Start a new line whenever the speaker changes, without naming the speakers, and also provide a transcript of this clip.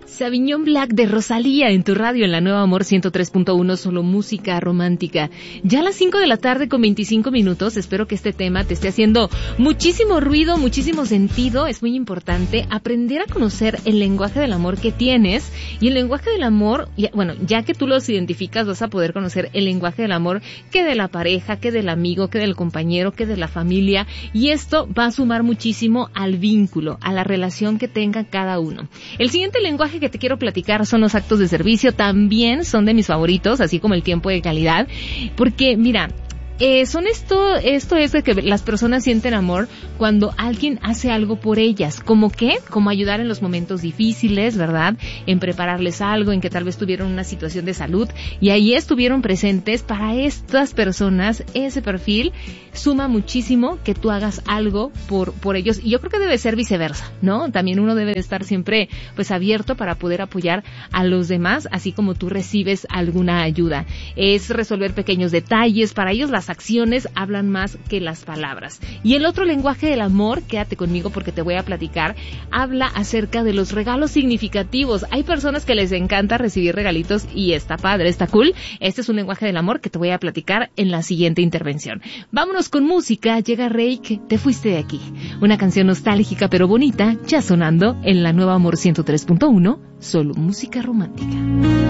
Sauvignon Black de Rosalía en tu radio en la Nueva Amor 103.1, solo música romántica. Ya a las 5 de la tarde con 25 minutos, espero que este tema te esté haciendo muchísimo ruido, muchísimo sentido. Es muy importante aprender a conocer el lenguaje del amor que tienes, y el lenguaje del amor, ya que tú los identificas, vas a poder conocer el lenguaje del amor que de la pareja, que del amigo, que del compañero, que de la familia, y esto va a sumar muchísimo al vínculo, a la relación que tenga cada uno. El siguiente lenguaje que te quiero platicar son los actos de servicio. También son de mis favoritos, así como el tiempo de calidad, porque mira, esto es de que las personas sienten amor cuando alguien hace algo por ellas. ¿Cómo qué? Como ayudar en los momentos difíciles, ¿verdad? En prepararles algo, en que tal vez tuvieron una situación de salud y ahí estuvieron presentes. Para estas personas, ese perfil suma muchísimo que tú hagas algo por ellos, y yo creo que debe ser viceversa, ¿no? También uno debe de estar siempre pues abierto para poder apoyar a los demás, así como tú recibes alguna ayuda. Es resolver pequeños detalles. Para ellos las acciones hablan más que las palabras. Y el otro lenguaje del amor, quédate conmigo porque te voy a platicar, habla acerca de los regalos significativos. Hay personas que les encanta recibir regalitos y está padre, está cool. Este es un lenguaje del amor que te voy a platicar en la siguiente intervención. Vámonos con música. Llega Reik, Te fuiste de aquí. Una canción nostálgica pero bonita, ya sonando en la Nueva Amor 103.1, solo música romántica.